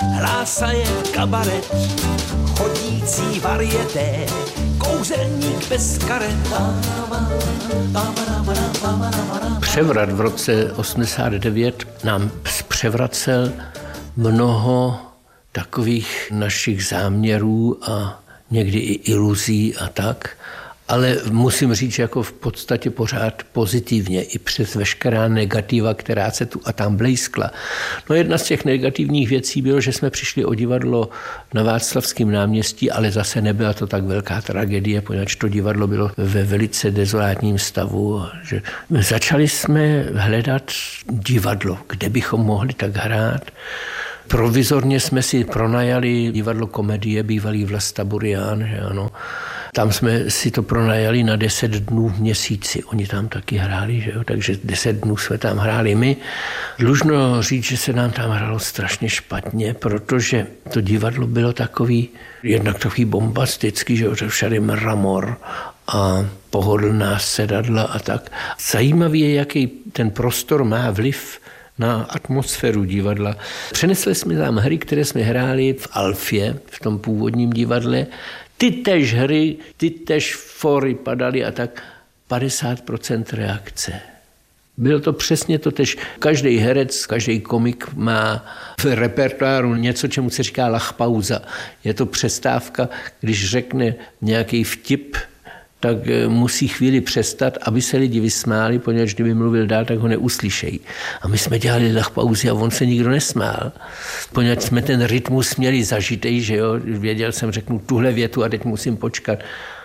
hlásaje kabaret, chodící varieté, kouzelník bez karet. Převrat v roce 89 nám převracel mnoho takových našich záměrů a někdy i iluzí a tak, ale musím říct, že jako v podstatě pořád pozitivně, i přes veškerá negativa, která se tu a tam blejskla. No jedna z těch negativních věcí bylo, že jsme přišli o divadlo na Václavském náměstí, ale zase nebyla to tak velká tragédie, poněvadž to divadlo bylo ve velice dezolátním stavu. Že začali jsme hledat divadlo, kde bychom mohli tak hrát. Provizorně jsme si pronajali divadlo Komedie, bývalý Vlasta Burián, že ano. Tam jsme si to pronajali na 10 dnů v měsíci. Oni tam taky hráli, že jo? Takže 10 dnů jsme tam hráli my. Dlužno říct, že se nám tam hrálo strašně špatně, protože to divadlo bylo takový, jednak takový bombastický, že jo? Všade mramor a pohodlná sedadla a tak. Zajímavý je, jaký ten prostor má vliv na atmosféru divadla. Přenesli jsme tam hry, které jsme hráli v Alfě, v tom původním divadle. Ty též hry, ty též fory padaly a tak 50% reakce. Bylo to přesně to tež. Každý herec, každý komik má v repertoáru něco, čemu se říká lachpauza. Je to přestávka, když řekne nějaký vtip, tak musí chvíli přestat, aby se lidi vysmáli, poněvadž kdyby mluvil dál, tak ho neuslyšejí. A my jsme dělali lachpauzy a on se nikdo nesmál. Poněvadž jsme ten rytmus měli zažitej, že jo, věděl jsem, řeknu tuhle větu a teď musím počkat.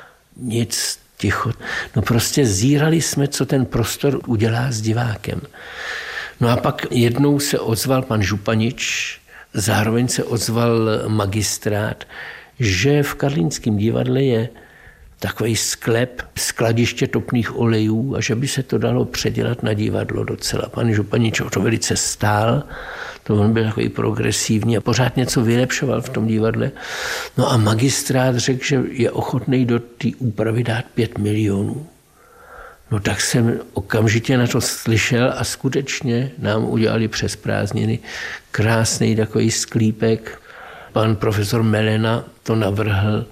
Nic, ticho. No prostě zírali jsme, co ten prostor udělá s divákem. No a pak jednou se ozval pan županič, zároveň se ozval magistrát, že v Karlínském divadle je takový sklep, skladiště topných olejů a že by se to dalo předělat na divadlo docela. Pan županič o to velice stál, to on byl takový progresivní a pořád něco vylepšoval v tom divadle. No a magistrát řekl, že je ochotný do té úpravy dát 5 milionů. No tak jsem okamžitě na to slyšel a skutečně nám udělali přes prázdniny krásný takový sklípek. Pan profesor Melena to navrhl.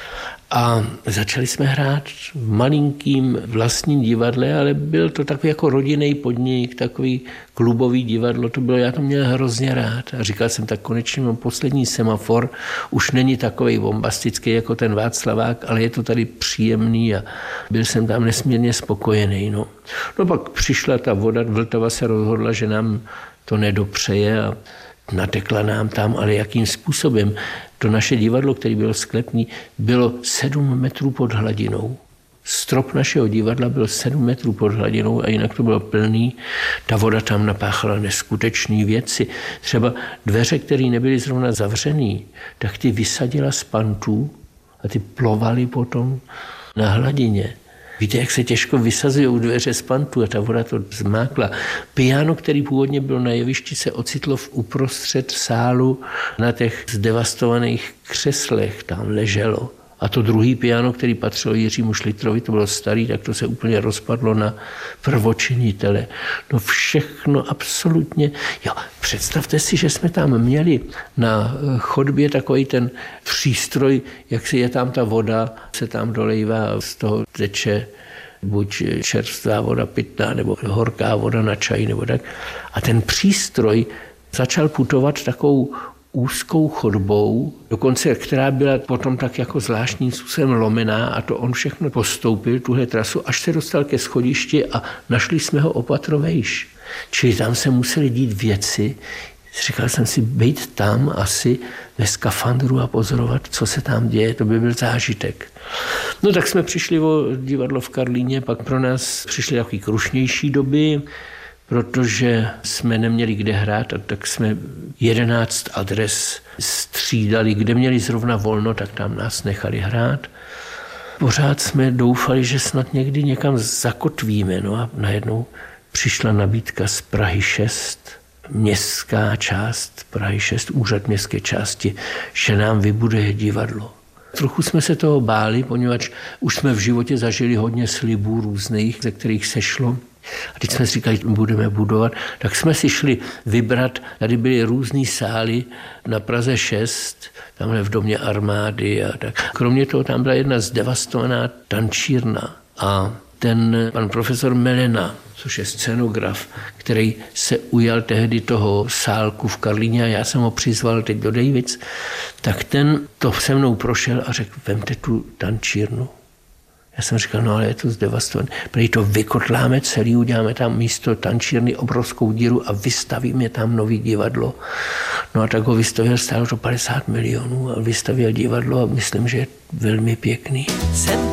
A začali jsme hrát v malinkým vlastním divadle, ale byl to takový jako rodinný podnik, takový klubový divadlo, to bylo, já to měl hrozně rád. A říkal jsem, tak konečně mám poslední semafor, už není takový bombastický jako ten Václavák, ale je to tady příjemný a byl jsem tam nesmírně spokojený. No pak přišla ta voda, Vltava se rozhodla, že nám to nedopřeje a natekla nám tam, ale jakým způsobem. To naše divadlo, které bylo sklepní, bylo 7 metrů pod hladinou. Strop našeho divadla byl 7 metrů pod hladinou a jinak to bylo plný. Ta voda tam napáchala neskutečné věci. Třeba dveře, které nebyly zrovna zavřený, tak ty vysadila z pantů a ty plovaly potom na hladině. Víte, jak se těžko vysazují dveře z pantu a ta voda to zmákla. Piano, který původně bylo na jevišti, se ocitlo v uprostřed sálu na těch zdevastovaných křeslech. Tam leželo. A to druhý piano, který patřilo Jiřímu Šlitrovi, to bylo starý, tak to se úplně rozpadlo na prvočinitele. No všechno absolutně. Jo, představte si, že jsme tam měli na chodbě takový ten přístroj, jak si je tam ta voda, se tam dolejvá a z toho teče buď čerstvá voda pitná, nebo horká voda na čaj, nebo tak. A ten přístroj začal putovat takovou úzkou chodbou, dokonce která byla potom tak jako zvláštním způsobem lomená a to on všechno postoupil, tuhle trasu, až se dostal ke schodišti a našli jsme ho opatro vejš. Čili tam se museli dít věci, říkal jsem si, být tam asi ve skafandru a pozorovat, co se tam děje, to by byl zážitek. No tak jsme přišli o divadlo v Karlíně, pak pro nás přišly takový krušnější doby, protože jsme neměli kde hrát, a tak jsme 11 adres střídali, kde měli zrovna volno, tak tam nás nechali hrát. Pořád jsme doufali, že snad někdy někam zakotvíme, no a najednou přišla nabídka z Prahy 6, městská část Prahy 6, úřad městské části, že nám vybuduje divadlo. Trochu jsme se toho báli, poněvadž už jsme v životě zažili hodně slibů různých, ze kterých sešlo. A teď jsme si říkali, budeme budovat, tak jsme si šli vybrat, tady byly různý sály na Praze 6, tamhle v domě armády a tak. Kromě toho tam byla jedna zdevastovaná tančírna a ten pan profesor Melena, což je scenograf, který se ujal tehdy toho sálku v Karlíně a já jsem ho přizval teď do Davids, tak ten to se mnou prošel a řekl, vemte tu tančírnu. Já jsem říkal, no ale je to zdevastované. Prý to vykotláme celý, uděláme tam místo tančírny obrovskou díru a vystavíme tam nový divadlo. No a tak ho vystavil, stálo to 50 milionů a vystavil divadlo a myslím, že je velmi pěkný. Jsem